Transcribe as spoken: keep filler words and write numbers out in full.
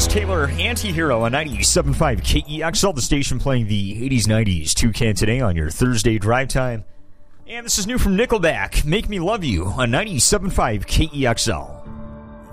Taylor, Anti-Hero on ninety-seven point five K E X L, the station playing the eighties nineties Toucan Today on your Thursday drive time. And this is new from Nickelback, Make Me Love You on ninety-seven point five K E X L.